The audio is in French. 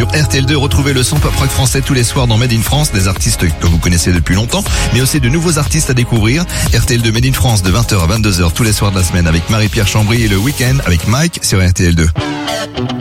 Sur RTL2, retrouvez le son pop rock français tous les soirs dans Made in France, des artistes que vous connaissez depuis longtemps, mais aussi de nouveaux artistes à découvrir. RTL2 Made in France de 20h à 22h tous les soirs de la semaine avec Marie-Pierre Chambry et le week-end avec Mike sur RTL2.